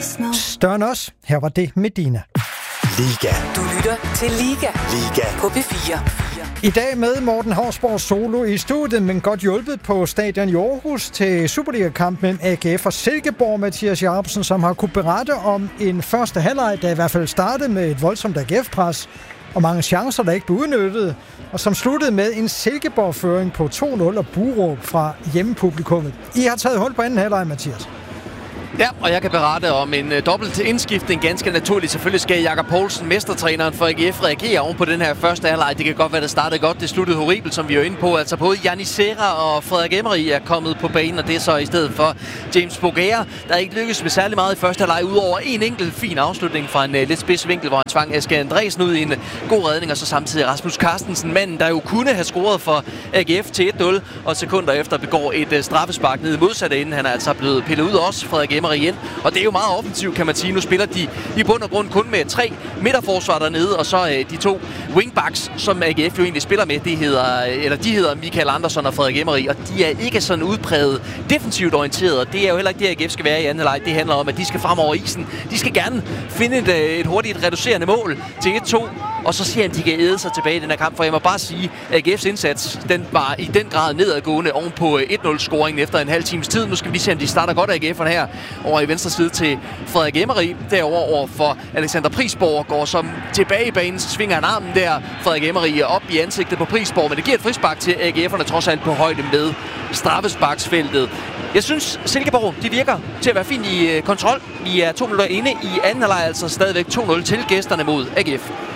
Større end os. Her var det Medina. Liga. Du lytter til Liga. Liga. På P4. I dag med Morten Hausborg solo i studiet, men godt hjulpet på stadion i Aarhus til Superliga-kamp mellem AGF og Silkeborg. Mathias Jacobsen, som har kunne berette om en første halvleg, der i hvert fald startede med et voldsomt AGF-pres og mange chancer, der ikke blev udnyttet, og som sluttede med en Silkeborg-føring på 2-0 og buråb fra hjemmepublikummet. I har taget hul på anden halvleg, Mathias. Ja, og jeg kan berette om en dobbelt indskiftning. Ganske naturligt. Selvfølgelig skal Jakob Poulsen, mestertræneren for AGF, reagere oven på den her første halvleg. Det kan godt være, det startede godt. Det sluttede horribelt, som vi er inde på. Altså både Yannis Serra og Frederik Emery er kommet på banen, og det er så i stedet for James Bogaer, der ikke lykkedes med særlig meget i første halvleg, udover en enkelt fin afslutning fra en lidt spids vinkel, hvor han tvang Asger Andresen ud i en god redning, og så samtidig Rasmus Carstensen, manden, der jo kunne have scoret for AGF til 1-0, og sekunder efter begår et straffespark ned i modsatte ende. Han er altså blevet pillet ud også, Frederik Emery igen. Og det er jo meget offensivt, kan man sige. Nu spiller de i bund og grund kun med 3 midterforsvar dernede, og så de 2 wingbacks, som AGF jo egentlig spiller med. De hedder Michael Andersson og Frederik Emery, og de er ikke sådan udpræget defensivt orienteret. Det er jo heller ikke det, AGF skal være i anden halvleg. Det handler om, at de skal frem over isen. De skal gerne finde et hurtigt reducerende mål til 1-2, og så ser de kan æde sig tilbage i den her kamp. For jeg må bare sige, at AGF's indsats, den var i den grad nedadgående oven på 1-0-scoringen efter en halv times tid. Nu skal vi lige se, om de starter godt af AGF'erne her over i venstre side til Frederik Emery. Derover over for Alexander Prisborg, går som tilbage i banen, så svinger han armen der. Frederik Emery op i ansigtet på Prisborg, men det giver et frispark til AGF'erne trods alt på højde med straffesparksfeltet. Jeg synes, Silkeborg, de virker til at være fint i kontrol. Vi er 2 minutter inde i anden halvleg, altså stadigvæk 2-0 til gæsterne mod AGF.